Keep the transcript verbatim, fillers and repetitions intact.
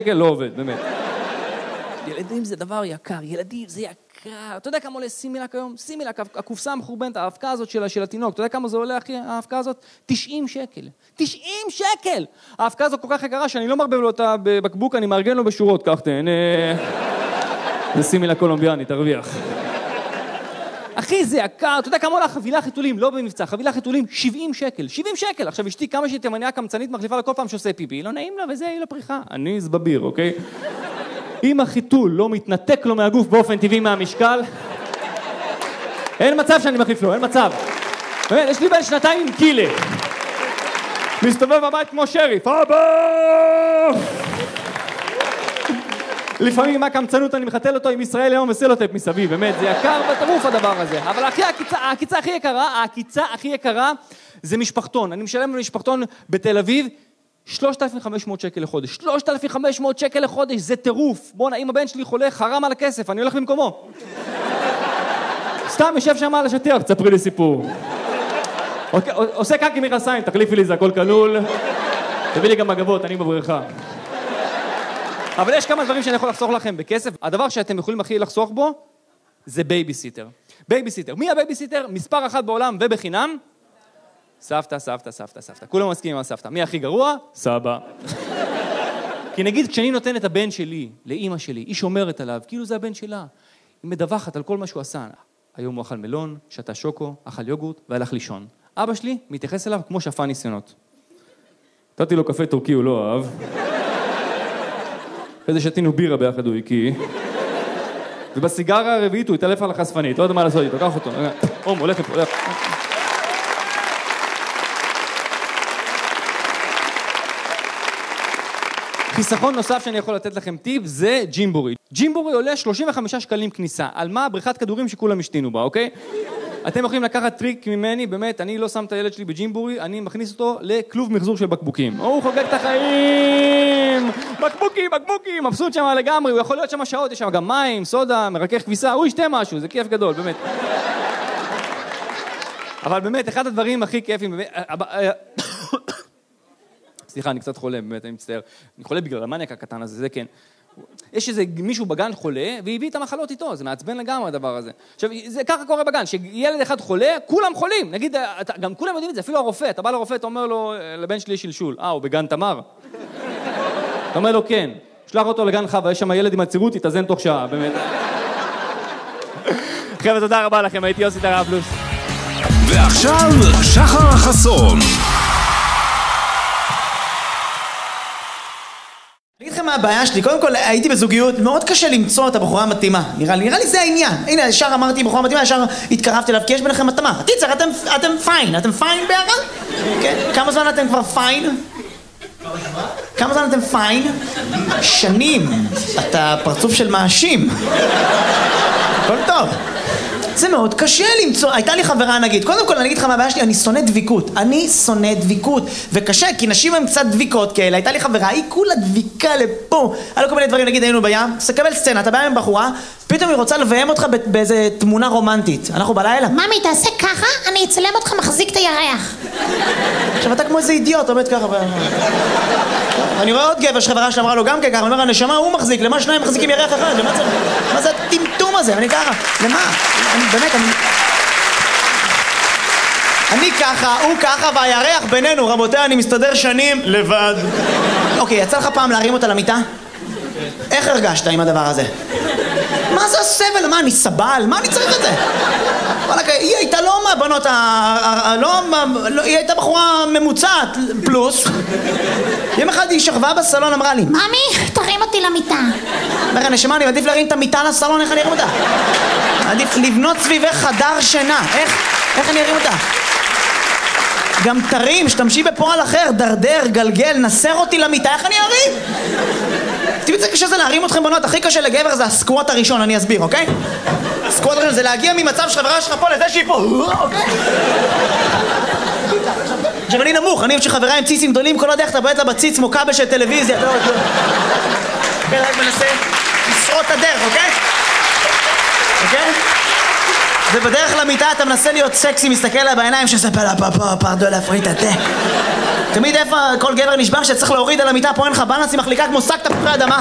לא עובד, באמת. ילדים זה דבר יקר, ילדים זה יקר. אתה יודע כמה עולה סימילק היום? סימילק, הקופסה המחורבנת, ההאבקה הזאת של, של התינוק. אתה יודע כמה זה עולה, אחי, ההאבקה הזאת? תשעים שקל. תשעים שקל! ההאבקה הזאת כל כך יקרה שאני לא מרבב לו אותה בבקבוק, אני מארגן לו בשורות, כך תהנה. זה סימילק קולומביאני, תרוויח. אחי, זה יקר. אתה יודע כמה עולה חבילה חיתולים? לא במבצע, חבילה חיתולים, שבעים שקל. שבעים שקל! עכשיו אשתי כמה שהיא תימניה קמצנית מחליפה לכל פעם שעושה פיפי. לא נעים לה וזה, היא לפריחה. אני זבביר, אוקיי? אם החיתול לא מתנתק לו מהגוף באופן טבעי מהמשקל, אין מצב שאני מחליף לו, אין מצב. באמת, יש לי בן שנתיים עם קילה. מסתובב בבית כמו שריף. אבא! לפעמים עם הקמצנות אני מחתל אותו עם ישראל היום וסלוטפ מסביב, באמת, זה יקר בטירוף הדבר הזה. אבל אחי, הקיצה, הקיצה הכי יקרה, הקיצה הכי יקרה זה משפחתון. אני משלם למשפחתון בתל אביב, שלושת אלפים וחמש מאות שקל לחודש. שלושת אלפים וחמש מאות שקל לחודש, זה טירוף. בוא'נה, אם הבן שלי חולה, חרם על הכסף, אני הולך במקומו. סתם, יושב שם על השטיח, תספרי לי סיפור. עושה קקי מכנסיים, תחליפי לי, זה הכל כלול. תביא לי גם מגבות, אני בבריכה. אבל יש כמה דברים שאני יכול לחסוך לכם בכסף. הדבר שאתם יכולים הכי לחסוך בו, זה בייביסיטר. בייביסיטר. מי הבייביסיטר? מספר אחת בעולם ובחינם. סבתא, סבתא, סבתא, סבתא. כולם מסכימים על סבתא. מי הכי גרוע? סבא. כי נגיד, כשאני נותן את הבן שלי, לאמא שלי, היא שומרת עליו, כאילו זה הבן שלה. היא מדווחת על כל מה שהוא עשה. היום הוא אכל מלון, שתה שוקו, אכל יוגורט והלך לישון. אבא שלי מתייחס אליו כמו שפה ניסיונות. נתתי לו קפה טורקי, הוא לא אהב. אחרי זה שתינו בירה ביחד הוא הקיא. ובסיגרה הרביעית הוא התעלף על החשפנית. לא יודע מה לעשות איתו, קח אותו. אום, הולך לפה, הולך. חיסכון נוסף שאני יכול לתת לכם טיפ זה ג'ימבורי. ג'ימבורי עולה שלושים וחמישה שקלים כניסה. על מה? בריכת כדורים שכולם השתינו בה, אוקיי? אתם יכולים לקחת טריק ממני, באמת, אני לא שם את הילד שלי בג'ימבורי, אני מכניס אותו לכלוב מחזור של בקבוקים. הוא חוגג את החיים! בקבוקים, בקבוקים! מבסוט שם לגמרי, הוא יכול להיות שם שעות, יש שם גם מים, סודה, מרכך כביסה, הוא ישתה משהו, זה כיף גדול, באמת. אבל באמת, אחד הדברים הכי כיפים, סליחה, אני קצת חולה, באמת, אני מצטער. אני חולה בגלל המניאק הקטן הזה, זה כן. יש איזה מישהו בגן חולה, והביא את המחלות איתו, זה מעצבן לגמרי הדבר הזה. עכשיו, זה ככה קורה בגן, שילד אחד חולה, כולם חולים. נגיד, גם כולם יודעים את זה, אפילו הרופא, אתה בא לרופא, אתה אומר לו, לבן שלי יש שלשול. אה, הוא בגן תמר? אתה אומר לו, כן. שלח אותו לגן חווה, יש שם ילד עם הצירות, יתאזן תוך שעה, באמת. חבר'ה, תודה רבה לכם, הייתי יוסי טראבלוס. ועכשיו, שחר חסון. אני אגיד לכם מה הבעיה שלי, קודם כל הייתי בזוגיות, מאוד קשה למצוא את הבחורה המתאימה, נראה לי, נראה לי זה העניין. הנה, ישר אמרתי בחורה מתאימה, ישר התקרבתי אליו, כי יש ביניכם מתאמה. טיצר, אתם, אתם פיין, אתם פיין ביחד? כן? כמה זמן אתם כבר פיין? כמה זמן אתם פיין? שנים. אתה פרצוף של מאשים. הכל טוב. זה מאוד קשה למצוא, הייתה לי חברה נגיד, קודם כל אני אגיד לך מה הבעיה שלי, אני שונא דביקות, אני שונא דביקות, וקשה, כי נשים הן קצת דביקות כאלה, הייתה לי חברה, היא כולה דביקה לפה, היה לו כל מיני דברים, נגיד היינו בים, סקבל סצנה, אתה בא עם בחורה, פתאום היא רוצה לביים אותך באיזה תמונה רומנטית, אנחנו בלילה. ממי, תעשה ככה, אני אצלם אותך מחזיק את הירח. עכשיו אתה כמו איזה אידיוט, עומד ככה, אני רואה עוד גבר שחברה שאמרה לו גם ככה, אני אומר, הנשמה הוא מחזיק, למה שניים מחזיקים ירח אחד? למה זה, מה זה הטמטום הזה? אני ככה, למה? אני, באמת, אני... אני ככה, הוא ככה, והירח בינינו, רבותיי, אני מסתדר שנים לבד. אוקיי, יצא לך פעם להרים אותה למיטה? איך הרגשת עם הדבר הזה? מה זה הסבל? מה, אני סבל? מה אני צריך את זה? היא הייתה לא מהבנות ה... היא הייתה בחורה ממוצעת, פלוס. יום אחד היא שכבה בסלון, אמרה לי, ממי, תרים אותי למיטה. אומר, נשמה, אני מעדיף להרים את המיטה לסלון, איך אני ארים אותה? מעדיף לבנות סביבך חדר שינה. איך? איך אני ארים אותה? גם תרים, שתמשי בפועל אחר, דרדר, גלגל, נסר אותי למיטה, איך אני ארים? תראו את זה קשה זה להרים אתכם בנות, הכי קשה לגבר זה הסקווט הראשון, אני אסביר, אוקיי? הסקווט הראשון זה להגיע ממצב שחברה שלך פה לזה שהיא פה, אוקיי? עכשיו אני נמוך, אני שחברה עם ציצים גדולים, כל עוד איך אתה בועט לה בציץ כמו כבל של טלוויזיה, אתה לא יודע. אוקיי, רק מנסה לשרוט את הדרך, אוקיי? אוקיי? ובדרך למיטה אתה מנסה להיות סקסי, מסתכל לה בעיניים שזה פלה פה פה פרדו להפריט את זה. תמיד איפה כל גבר נשבר שצריך להוריד על המיטה, פה אין לך בלנס, היא מחליקה כמו שק תפוחי אדמה.